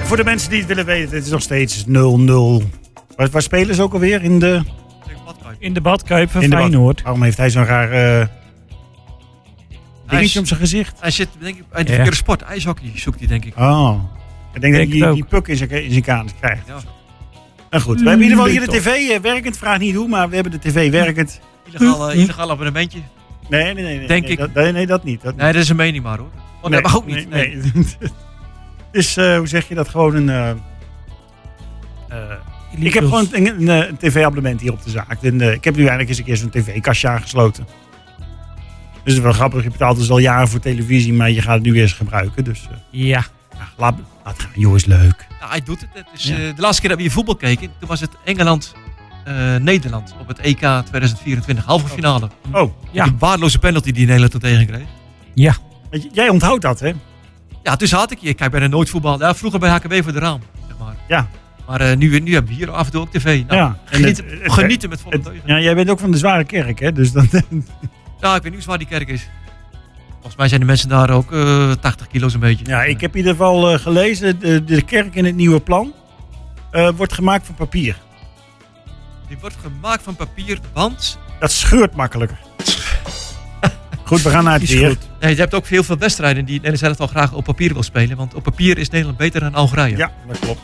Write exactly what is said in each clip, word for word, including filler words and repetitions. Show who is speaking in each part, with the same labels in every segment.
Speaker 1: voor de mensen die het willen weten, het is nog steeds nul nul. Waar, waar spelen ze ook alweer? In de,
Speaker 2: in de badkuip van
Speaker 1: in de
Speaker 2: Feyenoord.
Speaker 1: Bad. Waarom heeft hij zo'n raar uh, dingetje
Speaker 3: hij,
Speaker 1: om zijn gezicht?
Speaker 3: Hij zit denk ik in de verkeerde sport. IJshockey zoekt hij denk ik.
Speaker 1: Oh. Ik denk, denk dat hij die, die puk in zijn, in zijn kanus krijgt. Ja. Nou goed, we hebben in ieder geval hier de tv uh, werkend. Vraag niet hoe, maar we hebben de tv werkend.
Speaker 3: Illegaal, uh, illegaal abonnementje.
Speaker 1: Nee, nee, nee. nee
Speaker 3: denk
Speaker 1: nee,
Speaker 3: ik.
Speaker 1: Dat, nee, nee, dat niet. Dat
Speaker 3: nee, niet. Dat is een mening maar hoor. Oh, nee, dat mag ook niet.
Speaker 1: Nee, nee. nee. Dus uh, hoe zeg je dat? Gewoon een... Uh, uh, ik heb gewoon een, een, een tv-abonnement hier op de zaak. En, uh, ik heb nu eindelijk eens een keer zo'n tv-kastje aangesloten. Dus het is wel grappig. Je betaalt dus al jaren voor televisie, maar je gaat het nu weer eens gebruiken. Dus uh,
Speaker 2: ja.
Speaker 1: ja laat, laat gaan. Joh, is leuk.
Speaker 3: Nou, hij doet het. Het is, ja. uh, de laatste keer dat we hier voetbal keken, toen was het Engeland-Nederland uh, op het E K tweeduizend vierentwintig. Halve finale.
Speaker 1: Oh,
Speaker 3: ja. Die waardeloze penalty die Nederland toen tegenkreeg.
Speaker 2: Ja.
Speaker 1: Jij onthoudt dat, hè?
Speaker 3: Ja, dus had ik je. Ik kijk bijna nooit voetbal. Ja, vroeger bij H K B voor de raam, zeg maar.
Speaker 1: Ja.
Speaker 3: Maar uh, nu, nu hebben we hier af en toe ook tv. Nou, ja. Genieten, het, het, genieten met volle teugen.
Speaker 1: Ja, jij bent ook van de zware kerk, hè? Dus dan...
Speaker 3: Ja, ik weet niet hoe zwaar die kerk is. Volgens mij zijn de mensen daar ook uh, tachtig kilo's een beetje.
Speaker 1: Ja, ik heb in ieder geval uh, gelezen. De, de kerk in het nieuwe plan uh, wordt gemaakt van papier.
Speaker 3: Die wordt gemaakt van papier, want...
Speaker 1: Dat scheurt makkelijker. Goed, we gaan naar het weer.
Speaker 3: Nee, je hebt ook heel veel wedstrijden die Nederland zelf al graag op papier wil spelen. Want op papier is Nederland beter dan Algerije.
Speaker 1: Ja, dat klopt.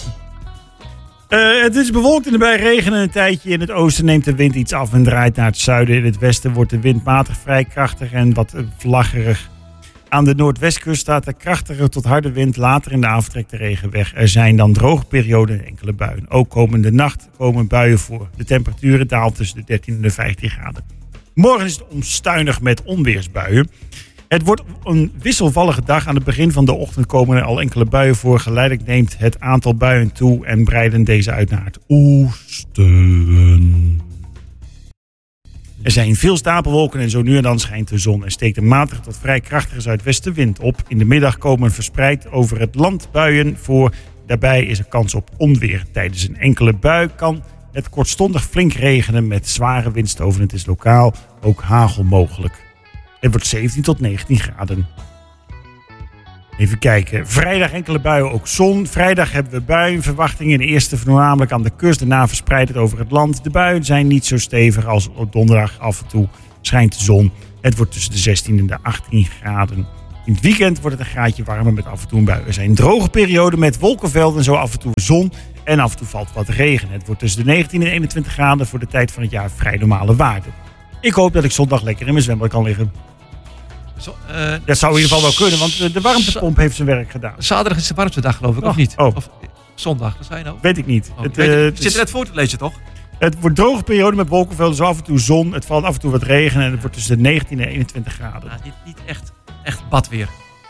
Speaker 1: Uh, het is bewolkt en erbij regenen een tijdje. In het oosten neemt de wind iets af en draait naar het zuiden. In het westen wordt de wind matig vrij krachtig en wat vlaggerig. Aan de noordwestkust staat de krachtige tot harde wind. Later in de avond trekt de regen weg. Er zijn dan droge perioden en enkele buien. Ook komende nacht komen buien voor. De temperaturen daalt tussen de dertien en de vijftien graden. Morgen is het onstuinig met onweersbuien. Het wordt een wisselvallige dag. Aan het begin van de ochtend komen er al enkele buien voor. Geleidelijk neemt het aantal buien toe en breiden deze uit naar het oosten. Er zijn veel stapelwolken en zo nu en dan schijnt de zon. Er steekt een matige tot vrij krachtige zuidwestenwind op. In de middag komen verspreid over het land buien voor. Daarbij is er kans op onweer. Tijdens een enkele bui kan het kortstondig flink regenen met zware windstoten. Het is lokaal ook hagel mogelijk. Het wordt zeventien tot negentien graden. Even kijken. Vrijdag enkele buien, ook zon. Vrijdag hebben we buienverwachtingen. De eerste voornamelijk aan de kust, daarna verspreid het over het land. De buien zijn niet zo stevig als op donderdag. Af en toe schijnt de zon. Het wordt tussen de zestien en de achttien graden. In het weekend wordt het een graadje warmer met af en toe een bui. Er zijn droge perioden met wolkenvelden en zo af en toe zon. En af en toe valt wat regen. Het wordt tussen de negentien en eenentwintig graden voor de tijd van het jaar vrij normale waarden. Ik hoop dat ik zondag lekker in mijn zwembad kan liggen. Zo, uh, dat zou in ieder geval wel kunnen, want de warmtepomp heeft zijn werk gedaan.
Speaker 3: Zaterdag is de warmste dag, geloof ik, oh, of niet?
Speaker 1: Oh.
Speaker 3: Of zondag, wat zei je nou?
Speaker 1: Weet ik niet.
Speaker 3: Oh,
Speaker 1: het,
Speaker 3: weet
Speaker 1: uh,
Speaker 3: je zit er net voor te lezen, toch?
Speaker 1: Het wordt droge periode met wolkenvelden, zo af en toe zon. Het valt af en toe wat regen en het wordt tussen de negentien en eenentwintig graden.
Speaker 3: Ja, niet, niet echt, echt badweer.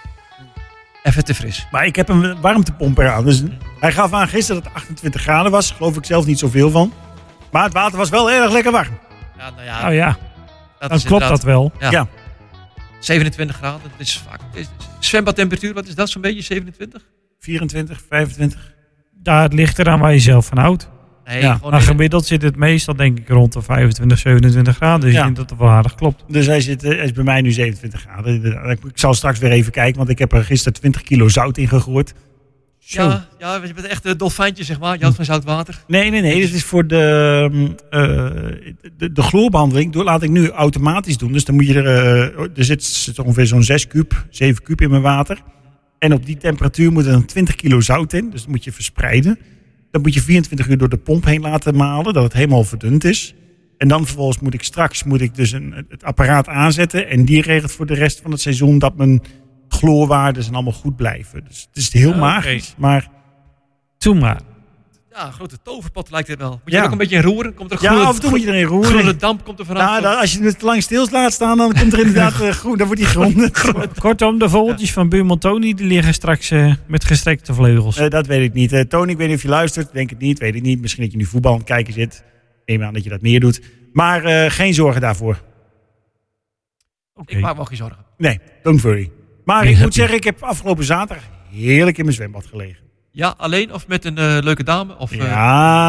Speaker 3: Even te fris.
Speaker 1: Maar ik heb een warmtepomp eraan. Dus hij gaf aan gisteren dat het achtentwintig graden was. Geloof ik zelf niet zoveel van. Maar het water was wel erg lekker warm.
Speaker 3: Ja, nou ja.
Speaker 2: Oh ja.
Speaker 3: Dat
Speaker 2: dan klopt dat wel.
Speaker 3: Ja.
Speaker 1: ja.
Speaker 3: zevenentwintig graden. Dat is vaak. Is, zwembadtemperatuur, wat is dat zo'n beetje? zevenentwintig?
Speaker 1: vierentwintig, vijfentwintig.
Speaker 2: Daar het ligt eraan waar je zelf van houdt.
Speaker 3: Nee,
Speaker 2: ja. Maar gemiddeld zit het meestal denk ik rond de vijfentwintig, zevenentwintig graden. Dus ja. Ik denk dat het wel aardig klopt.
Speaker 1: Dus hij, zit, hij is bij mij nu zevenentwintig graden. Ik zal straks weer even kijken, want ik heb er gisteren twintig kilo zout in gegooid.
Speaker 3: Ja, ja, je bent echt een dolfijntje, zeg maar. Je houdt van zout water.
Speaker 1: Nee, nee, nee. Dit is voor de, uh, de, de chloorbehandeling. Laat ik nu automatisch doen. Dus dan moet je er... Uh, er zit, zit ongeveer zo'n zes kuub, zeven kuub in mijn water. En op die temperatuur moet er dan twintig kilo zout in. Dus dat moet je verspreiden. Dat moet je vierentwintig uur door de pomp heen laten malen. Dat het helemaal verdund is. En dan vervolgens moet ik straks moet ik dus een, het apparaat aanzetten. En die regelt voor de rest van het seizoen dat mijn chloorwaarden allemaal goed blijven. Dus het is heel oh, magisch. Okay. Maar
Speaker 2: doe maar.
Speaker 3: Ja, een grote toverpot lijkt het wel. Moet je
Speaker 1: ja.
Speaker 3: er ook een beetje in roeren? Komt er
Speaker 1: ja,
Speaker 3: groene,
Speaker 1: af en toe moet je erin roeren.
Speaker 3: Groene damp komt er vanaf.
Speaker 1: Nou, dan, als je het te lang stil laat staan, dan komt er inderdaad uh, groen. Dan wordt die groen.
Speaker 2: Kortom, de vogeltjes ja. van buurman Tony die liggen straks uh, met gestrekte vleugels.
Speaker 1: Uh, dat weet ik niet. Uh, Tony, ik weet niet of je luistert. Denk het niet, weet ik niet. Misschien dat je nu voetbal aan het kijken zit. Neem aan dat je dat meer doet. Maar uh, geen zorgen daarvoor.
Speaker 3: Okay. Ik maak me ook geen zorgen.
Speaker 1: Nee, don't worry. Maar nee, ik moet zeggen, ik heb afgelopen zaterdag heerlijk in mijn zwembad gelegen.
Speaker 3: Ja, alleen of met een uh, leuke dame? Of, uh...
Speaker 1: ja,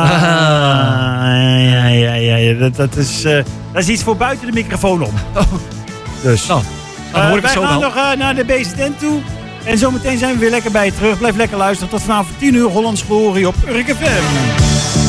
Speaker 1: ja, ja, ja, ja. Dat, dat, is, uh, dat is iets voor buiten de microfoon om.
Speaker 3: Oh.
Speaker 1: Dus.
Speaker 3: Nou, dan hoor ik
Speaker 1: uh,
Speaker 3: het
Speaker 1: wij
Speaker 3: zo
Speaker 1: gaan
Speaker 3: wel.
Speaker 1: nog uh, naar de B S Tent toe. En zometeen zijn we weer lekker bij je terug. Blijf lekker luisteren. Tot vanavond tien uur Hollands Glorie op Urk F M.